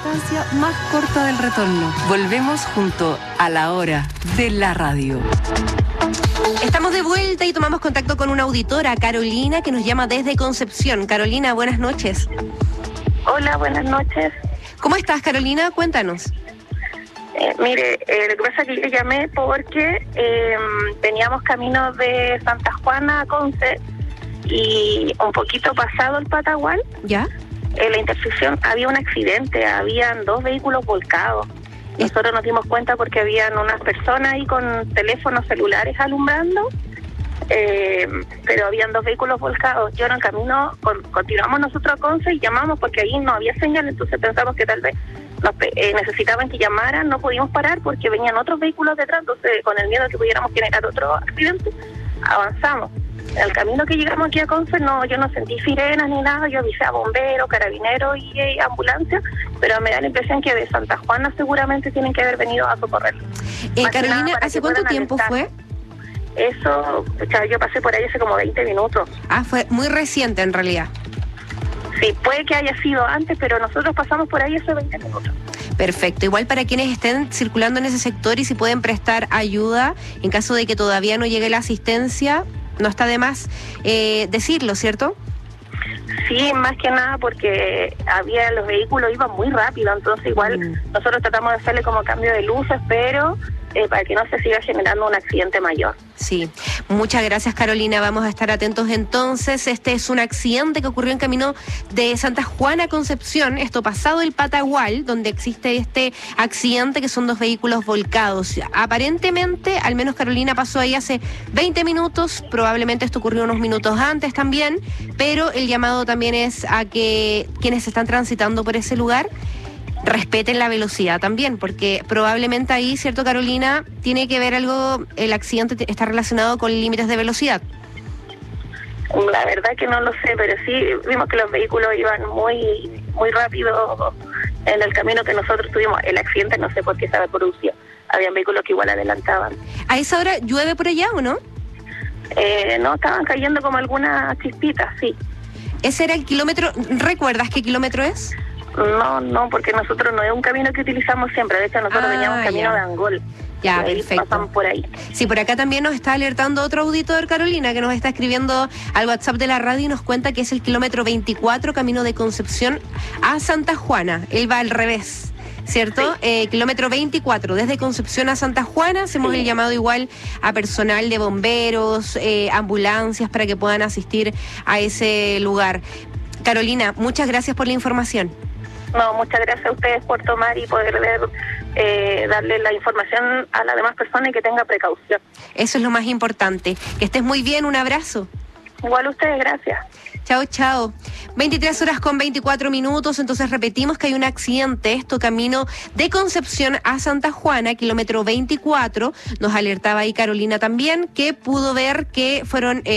Distancia más corta del retorno. Volvemos junto a la hora de la radio. Estamos de vuelta y tomamos contacto con una auditora, Carolina, que nos llama desde Concepción. Carolina, buenas noches. Hola, buenas noches. ¿Cómo estás, Carolina? Cuéntanos. Mire, lo que pasa es que yo llamé porque teníamos camino de Santa Juana a Conce y un poquito pasado el Patagual. ¿Ya? En la intersección había un accidente, habían 2 vehículos volcados. Nosotros nos dimos cuenta porque habían unas personas ahí con teléfonos celulares alumbrando, pero habían 2 vehículos volcados. Yo en el camino continuamos nosotros a Conce y llamamos porque ahí no había señal, entonces pensamos que tal vez necesitaban que llamaran, no pudimos parar porque venían otros vehículos detrás, entonces con el miedo de que pudiéramos generar otro accidente, avanzamos. En el camino que llegamos aquí a Conce, yo no sentí sirenas ni nada, yo avisé a bomberos, carabineros y ambulancia, pero me da la impresión que de Santa Juana seguramente tienen que haber venido a socorrer. Carolina, ¿hace cuánto tiempo fue? Eso, yo pasé por ahí hace como 20 minutos. Ah, fue muy reciente en realidad. Sí, puede que haya sido antes, pero nosotros pasamos por ahí hace 20 minutos. Perfecto. Igual para quienes estén circulando en ese sector y si pueden prestar ayuda en caso de que todavía no llegue la asistencia, no está de más decirlo, ¿cierto? Sí, más que nada porque los vehículos iban muy rápido, entonces igual nosotros tratamos de hacerle como cambio de luces, pero para que no se siga generando un accidente mayor. Sí, muchas gracias, Carolina, vamos a estar atentos entonces. Este es un accidente que ocurrió en camino de Santa Juana a Concepción, esto pasado el Patagual, donde existe este accidente que son 2 vehículos volcados. Aparentemente, al menos Carolina pasó ahí hace 20 minutos, probablemente esto ocurrió unos minutos antes también, pero el llamado también es a que quienes están transitando por ese lugar respeten la velocidad también, porque probablemente ahí, ¿cierto, Carolina? Tiene que ver algo, el accidente está relacionado con límites de velocidad. La verdad que no lo sé, pero sí vimos que los vehículos iban muy rápido en el camino que nosotros tuvimos. El accidente no sé por qué se había producido. Habían vehículos que igual adelantaban. ¿A esa hora llueve por allá o no? No, estaban cayendo como algunas chispitas, sí. ¿Ese era el kilómetro? ¿Recuerdas qué kilómetro es? No, porque nosotros no es un camino que utilizamos siempre. De hecho, nosotros veníamos camino de Angol. Ya, perfecto. Pasamos por ahí. Sí, por acá también nos está alertando otro auditor, Carolina, que nos está escribiendo al WhatsApp de la radio y nos cuenta que es el kilómetro 24, camino de Concepción a Santa Juana. Él va al revés, ¿cierto? Sí. Kilómetro 24, desde Concepción a Santa Juana. Hacemos el llamado igual a personal de bomberos, ambulancias, para que puedan asistir a ese lugar. Carolina, muchas gracias por la información. No, muchas gracias a ustedes por tomar y poder darle la información a las demás personas y que tenga precaución. Eso es lo más importante. Que estés muy bien, un abrazo. Igual a ustedes, gracias. Chao, chao. 23:24, entonces repetimos que hay un accidente, esto camino de Concepción a Santa Juana, kilómetro 24, nos alertaba ahí Carolina también, que pudo ver que fueron